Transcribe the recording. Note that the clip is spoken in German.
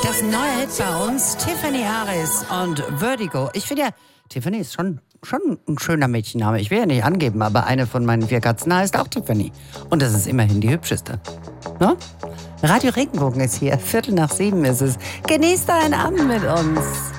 Das neue Hit bei uns, Tiffany Harris und Vertigo. Ich finde ja, Tiffany ist schon ein schöner Mädchenname. Ich will ja nicht angeben, aber eine von meinen 4 Katzen heißt auch Tiffany. Und das ist immerhin die hübscheste. Ne? Radio Regenbogen ist hier, 6:15 ist es. Genießt einen Abend mit uns.